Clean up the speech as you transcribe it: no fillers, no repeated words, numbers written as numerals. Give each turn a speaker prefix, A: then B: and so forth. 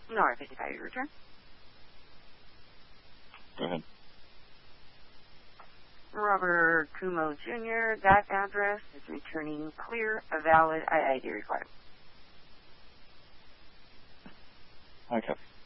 A: No, R55, your return.
B: Go ahead.
A: Robert Kumo Jr., that address is returning clear, a valid IID required.
B: Okay.